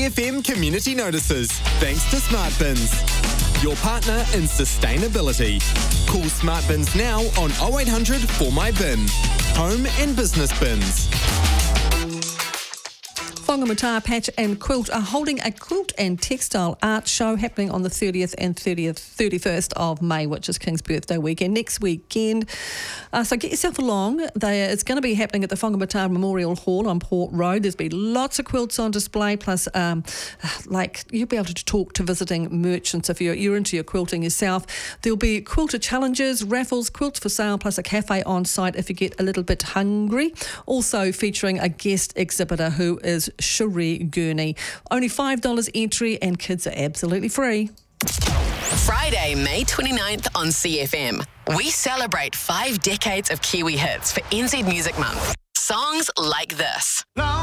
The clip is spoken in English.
SEFM community notices, thanks to Smart Bins, your partner in sustainability. Call Smart Bins now on 0800 4MyBin. Home and business bins. Whangamata Patch and Quilt are holding a quilt and textile art show happening on the 30th and 31st of May, which is King's birthday weekend, next weekend. So get yourself along. It's going to be happening at the Whangamata Memorial Hall on Port Road. There's been lots of quilts on display, plus you'll be able to talk to visiting merchants if you're into your quilting yourself. There'll be quilter challenges, raffles, quilts for sale, plus a cafe on site if you get a little bit hungry. Also featuring a guest exhibitor who is Cherie Gurney. Only $5 entry and kids are absolutely free. Friday, May 29th on CFM. We celebrate 5 decades of Kiwi hits for NZ Music Month. Songs like this.